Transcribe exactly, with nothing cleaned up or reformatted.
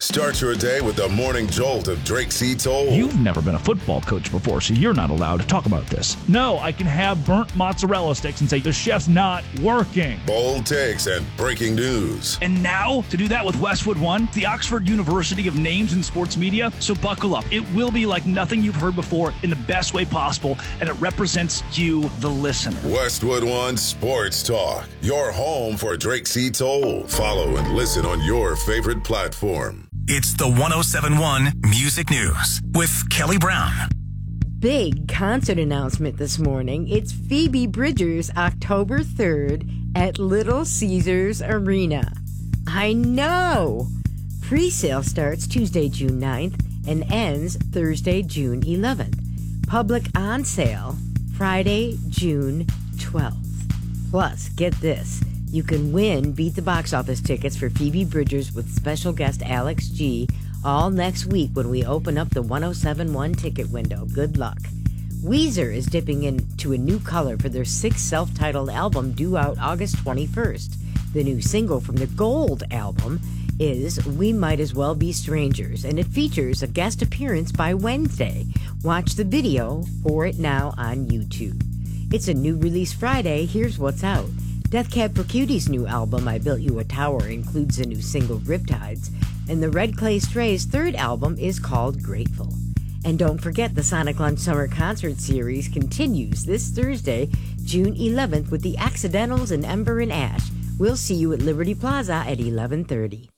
Start your day with the morning jolt of Drake C. Toll. You've never been a football coach before, so you're not allowed to talk about this. No, I can have burnt mozzarella sticks and say the chef's not working. Bold takes and breaking news. And now, to do that with Westwood One, the Oxford University of names in sports media. So buckle up. It will be like nothing you've heard before in the best way possible, and it represents you, the listener. Westwood One Sports Talk, your home for Drake C. Toll. Follow and listen on your favorite platform. It's the one oh seven point one Music News with Kelly Brown. Big concert announcement this morning. It's Phoebe Bridgers October third at Little Caesars Arena. I know! Pre-sale starts Tuesday, June ninth and ends Thursday, June eleventh. Public on sale Friday, June twelfth. Plus, get this. You can win Beat the Box Office tickets for Phoebe Bridgers with special guest Alex G. all next week when we open up the one oh seven point one ticket window. Good luck. Weezer is dipping into a new color for their sixth self-titled album due out August twenty-first. The new single from the Gold album is We Might As Well Be Strangers, and it features a guest appearance by Wednesday. Watch the video for it now on YouTube. It's a new release Friday. Here's what's out. Death Cab for Cutie's new album, I Built You a Tower, includes a new single, Riptides, and the Red Clay Strays' third album is called Grateful. And don't forget, the Sonic Launch Summer Concert Series continues this Thursday, June eleventh, with the Accidentals and Ember and Ash. We'll see you at Liberty Plaza at eleven thirty.